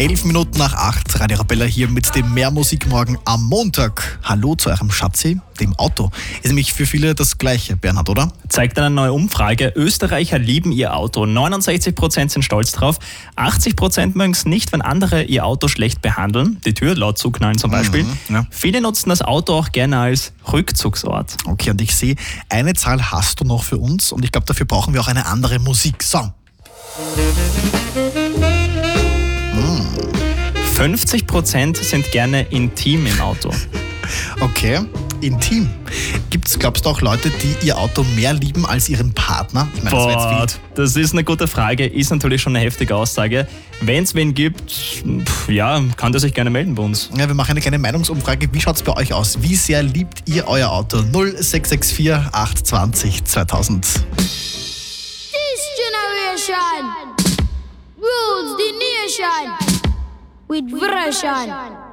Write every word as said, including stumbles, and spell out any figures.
Elf Minuten nach acht, Radio Arabella hier mit dem Mehrmusikmorgen am Montag. Hallo zu eurem Schatzi, dem Auto. Ist nämlich für viele das Gleiche, Bernhard, oder? Zeigt eine neue Umfrage, Österreicher lieben ihr Auto. neunundsechzig Prozent sind stolz drauf. achtzig Prozent mögen es nicht, wenn andere ihr Auto schlecht behandeln. Die Tür laut zuknallen zum Beispiel. Mhm, ja. Viele nutzen das Auto auch gerne als Rückzugsort. Okay, und ich sehe, eine Zahl hast du noch für uns und ich glaube, dafür brauchen wir auch eine andere Musik. So. fünfzig Prozent sind gerne intim im Auto. Okay, intim. Gibt's, glaubst du, auch Leute, die ihr Auto mehr lieben als ihren Partner? Ich meine, das wäre Boah, jetzt wild. das ist eine gute Frage, ist natürlich schon eine heftige Aussage. Wenn es wen gibt, pf, ja, kann der sich gerne melden bei uns. Ja, wir machen eine kleine Meinungsumfrage. Wie schaut's bei euch aus? Wie sehr liebt ihr euer Auto? null sechs sechs vier acht zwei null zweitausend. This generation rules the nation with version.